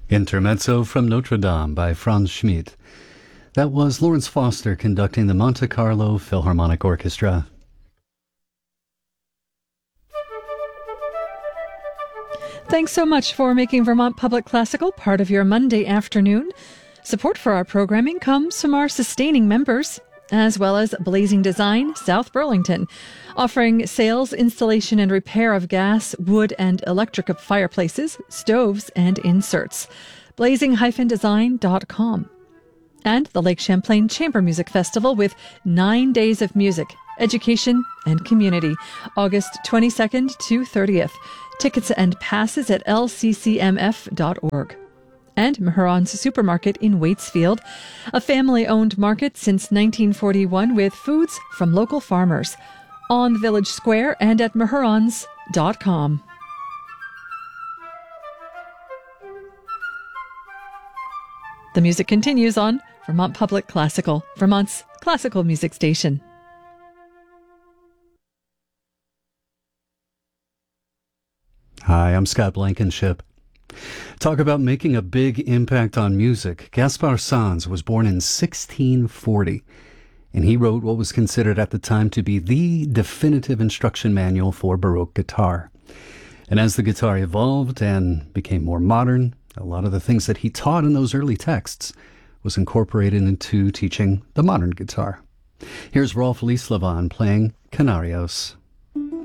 Intermezzo from Notre Dame by Franz Schmidt. That was Lawrence Foster conducting the Monte Carlo Philharmonic Orchestra. Thanks so much for making Vermont Public Classical part of your Monday afternoon. Support for our programming comes from our sustaining members, as well as Blazing Design, South Burlington, offering sales, installation, and repair of gas, wood, and electric fireplaces, stoves, and inserts. blazing-design.com. And the Lake Champlain Chamber Music Festival with 9 days of music, education, and community, August 22nd to 30th. Tickets and passes at lccmf.org. And Mehuron's Supermarket in Waitsfield, a family-owned market since 1941 with foods from local farmers. On the Village Square and at mehurons.com. The music continues on Vermont Public Classical, Vermont's classical music station. Hi, I'm Scott Blankenship. Talk about making a big impact on music. Gaspar Sanz was born in 1640, and he wrote what was considered at the time to be the definitive instruction manual for Baroque guitar. And as the guitar evolved and became more modern, a lot of the things that he taught in those early texts was incorporated into teaching the modern guitar. Here's Rolf Lieslevon playing Canarios.